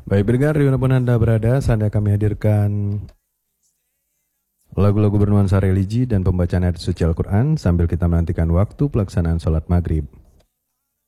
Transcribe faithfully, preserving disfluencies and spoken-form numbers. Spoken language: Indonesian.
Baik pendengar, dimanapun Anda berada, saatnya kami hadirkan lagu-lagu bernuansa religi dan pembacaan ayat suci Al-Quran sambil kita menantikan waktu pelaksanaan sholat maghrib.